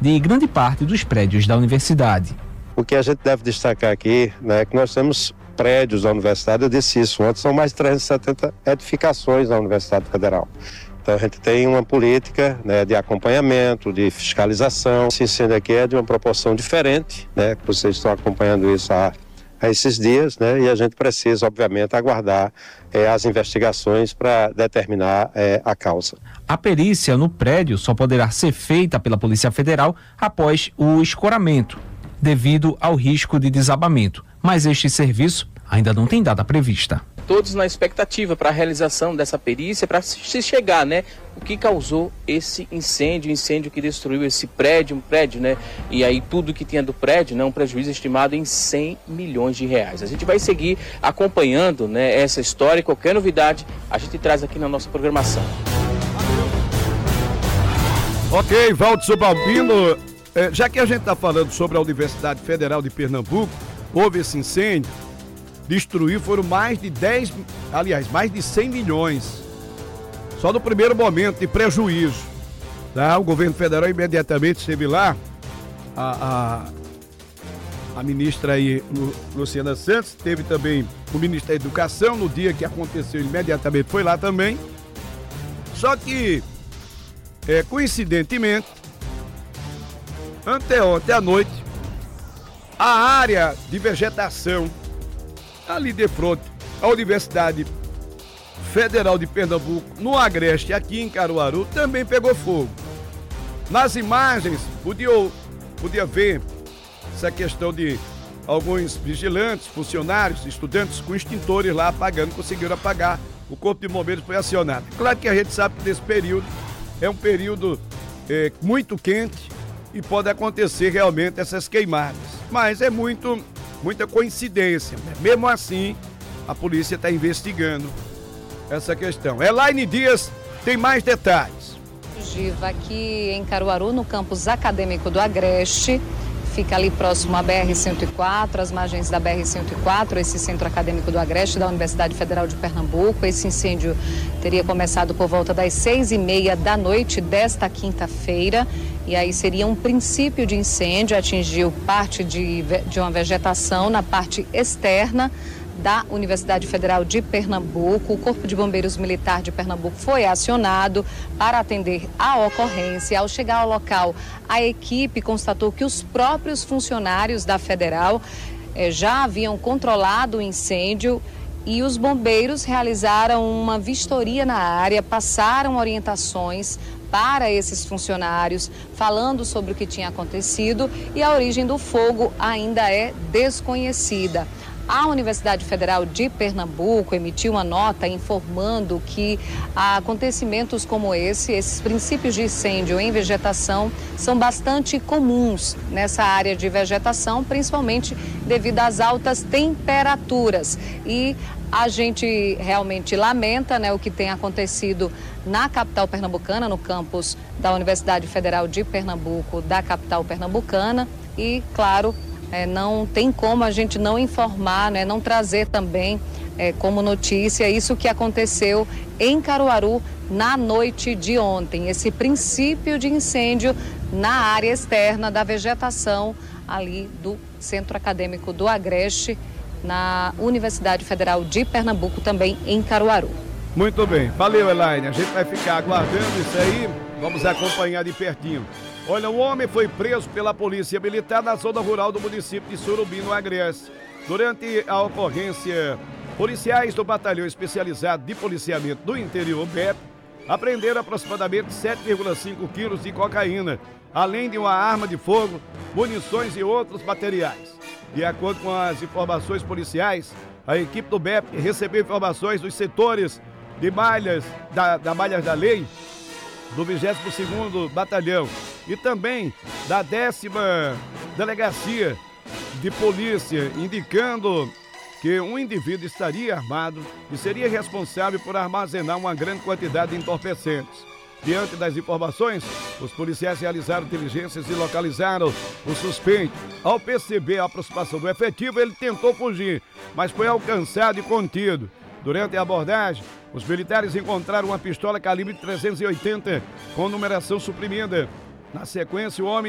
de grande parte dos prédios da universidade. O que a gente deve destacar aqui, né, é que nós temos prédios da universidade, eu disse isso antes, são mais de 370 edificações da Universidade Federal. Então a gente tem uma política, né, de acompanhamento, de fiscalização. Esse incêndio aqui é de uma proporção diferente, né, vocês estão acompanhando isso há esses dias, né, e a gente precisa, obviamente, aguardar as investigações para determinar a causa. A perícia no prédio só poderá ser feita pela Polícia Federal após o escoramento, devido ao risco de desabamento, mas este serviço ainda não tem data prevista. Todos na expectativa para a realização dessa perícia, para se chegar, né, o que causou esse incêndio que destruiu esse prédio, né, e aí tudo que tinha do prédio, né, um prejuízo estimado em 100 milhões de reais. A gente vai seguir acompanhando, né, essa história e qualquer novidade a gente traz aqui na nossa programação. Ok, Valdson Balbino, já que a gente está falando sobre a Universidade Federal de Pernambuco, houve esse incêndio, destruir foram mais de 100 milhões. Só no primeiro momento de prejuízo. Tá? O governo federal imediatamente esteve lá, a ministra aí, Luciana Santos, teve também o ministro da Educação, no dia que aconteceu, imediatamente foi lá também. Só que, coincidentemente, anteontem à noite, a área de vegetação ali de frente à Universidade Federal de Pernambuco, no Agreste, aqui em Caruaru, também pegou fogo. Nas imagens, podia ver essa questão de alguns vigilantes, funcionários, estudantes com extintores lá apagando, conseguiram apagar, o corpo de bombeiros foi acionado. Claro que a gente sabe que nesse período é um período muito quente e pode acontecer realmente essas queimadas, mas é muita coincidência, né? Mesmo assim, a polícia está investigando essa questão. Elaine Dias tem mais detalhes. Giva, aqui em Caruaru, no campus acadêmico do Agreste, fica ali próximo à BR-104, às margens da BR-104, esse centro acadêmico do Agreste, da Universidade Federal de Pernambuco. Esse incêndio teria começado por volta das 6h30 da noite desta quinta-feira. E aí seria um princípio de incêndio, atingiu parte de uma vegetação na parte externa da Universidade Federal de Pernambuco. O Corpo de Bombeiros Militar de Pernambuco foi acionado para atender a ocorrência. Ao chegar ao local, a equipe constatou que os próprios funcionários da Federal já haviam controlado o incêndio e os bombeiros realizaram uma vistoria na área, passaram orientações para esses funcionários, falando sobre o que tinha acontecido, e a origem do fogo ainda é desconhecida. A Universidade Federal de Pernambuco emitiu uma nota informando que acontecimentos como esses princípios de incêndio em vegetação, são bastante comuns nessa área de vegetação, principalmente devido às altas temperaturas. E a gente realmente lamenta, né, o que tem acontecido na capital pernambucana, no campus da Universidade Federal de Pernambuco, da capital pernambucana. E, claro, não tem como a gente não informar, né, não trazer também como notícia isso que aconteceu em Caruaru na noite de ontem. Esse princípio de incêndio na área externa da vegetação ali do Centro Acadêmico do Agreste, na Universidade Federal de Pernambuco, também em Caruaru. Muito bem, valeu, Elaine, a gente vai ficar aguardando isso aí, vamos acompanhar de pertinho. Olha, um homem foi preso pela polícia militar na zona rural do município de Surubim, no Agreste. Durante a ocorrência, policiais do Batalhão Especializado de Policiamento do Interior, BEP, apreenderam aproximadamente 7,5 quilos de cocaína, além de uma arma de fogo, munições e outros materiais. De acordo com as informações policiais, a equipe do BEP recebeu informações dos setores de malhas, da Malhas da Lei, do 22º Batalhão e também da 10ª Delegacia de Polícia, indicando que um indivíduo estaria armado e seria responsável por armazenar uma grande quantidade de entorpecentes. Diante das informações, os policiais realizaram diligências e localizaram o suspeito. Ao perceber a aproximação do efetivo, ele tentou fugir, mas foi alcançado e contido. Durante a abordagem, os militares encontraram uma pistola calibre 380 com numeração suprimida. Na sequência, o homem